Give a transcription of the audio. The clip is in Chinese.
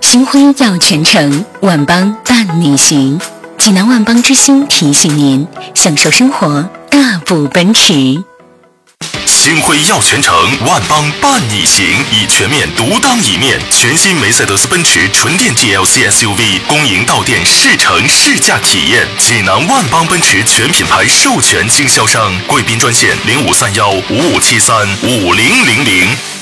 星辉耀全城，万邦伴你行。济南万邦之星提醒您，享受生活，大步奔驰。 星辉耀全城，万邦伴你行，以全面独当一面。全新梅赛德斯奔驰纯电 GLC SUV 恭迎到店试乘试驾体验。济南万邦奔驰全品牌授权经销商，贵宾专线053155735000。